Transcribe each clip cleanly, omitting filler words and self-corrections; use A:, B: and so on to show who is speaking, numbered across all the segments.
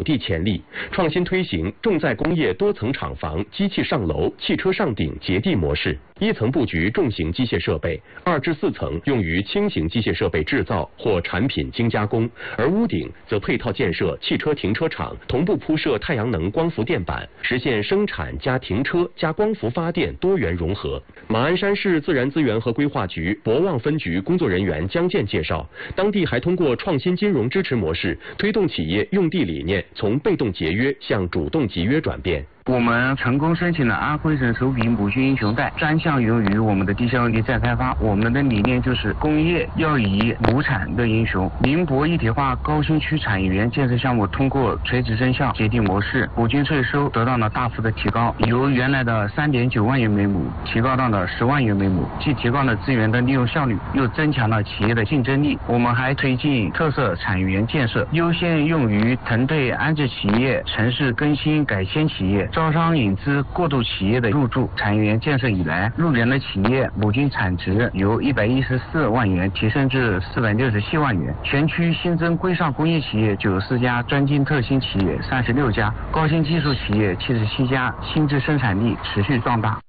A: 土地潜力，创新推行重在工业多层厂房、机器上楼、汽车上顶结地模式。一层布局重型机械设备，2至4层用于轻型机械设备制造或产品精加工，而屋顶则配套建设汽车停车场，同步铺设太阳能光伏电板，实现生产加停车加光伏发电多元融合。马鞍山市自然资源和规划局博望分局工作人员江建介绍，当地还通过创新金融支持模式，推动企业用地理念从被动节约向主动集约转变。
B: 我们成功申请了安徽省首笔母亲英雄贷，专项用于我们的地下用地再开发。我们的理念就是工业要以母产的英雄。宁波一体化高新区产业园建设项目通过垂直增效结地模式，补均税收得到了大幅的提高，由原来的3.9万元每亩提高到了10万元每亩，既提高了资源的利用效率，又增强了企业的竞争力。我们还推进特色产业园建设，优先用于团队安置企业、城市更新改迁企业、招商引资过渡企业的入驻。产业园建设以来，入园的企业母均产值由114万元提升至467万元，全区新增规上工业企业94家，专精特新企业36家，高新技术企业77家，新质生产力持续壮大。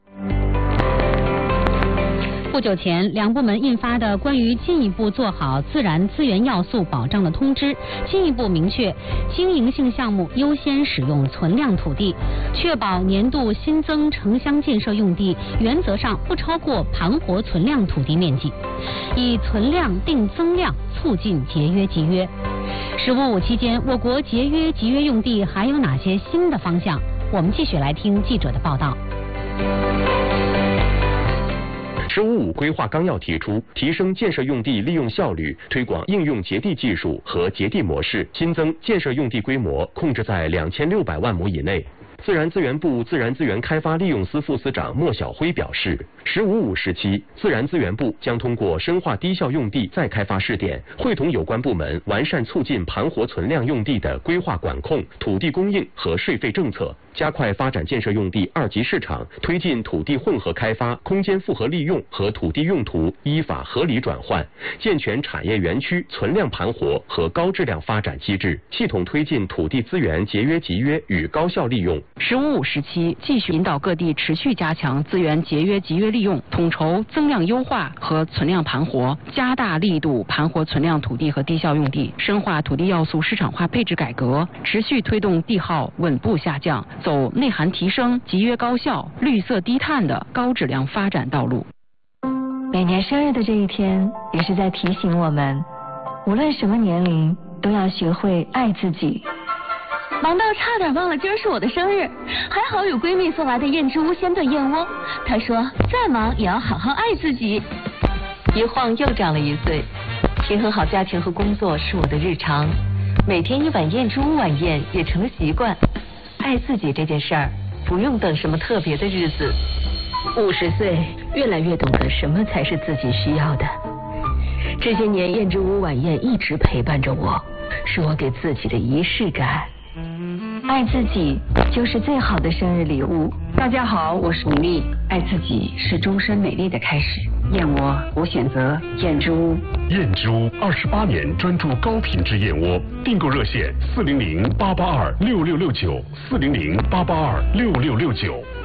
C: 不久前，两部门印发的关于进一步做好自然资源要素保障的通知，进一步明确经营性项目优先使用存量土地，确保年度新增城乡建设用地原则上不超过盘活存量土地面积，以存量定增量，促进节约集约。15.5期间，我国节约集约用地还有哪些新的方向？我们继续来听记者的报道。
A: 15.5规划纲要提出，提升建设用地利用效率，推广应用节地技术和节地模式，新增建设用地规模控制在2600万亩以内。自然资源部自然资源开发利用司副司长莫晓辉表示，15.5时期，自然资源部将通过深化低效用地再开发试点，会同有关部门完善促进盘活存量用地的规划管控、土地供应和税费政策，加快发展建设用地2级市场，推进土地混合开发、空间复合利用和土地用途依法合理转换，健全产业园区存量盘活和高质量发展机制，系统推进土地资源节约集约与高效利用。
D: 15.5时期，继续引导各地持续加强资源节约集约利用，统筹增量优化和存量盘活，加大力度盘活存量土地和低效用地，深化土地要素市场化配置改革，持续推动地耗稳步下降，走内涵提升、集约高效、绿色低碳的高质量发展道路。
E: 每年生日的这一天，也是在提醒我们，无论什么年龄，都要学会爱自己。
F: 忙到差点忘了今儿是我的生日，还好有闺蜜送来的燕之屋鲜炖燕窝。她说再忙也要好好爱自己。
G: 一晃又长了1岁，平衡好家庭和工作是我的日常，每天1碗燕之屋晚宴也成了习惯。爱自己这件事儿，不用等什么特别的日子。50岁，越来越懂得什么才是自己需要的。这些年燕之屋晚宴一直陪伴着我，是我给自己的仪式感。
E: 爱自己就是最好的生日礼物。
H: 大家好，我是米粒。爱自己是终身美丽的开始。燕窝，我选择燕之屋。
I: 燕之屋28年专注高品质燕窝，订购热线400-882-6669，400-882-6669。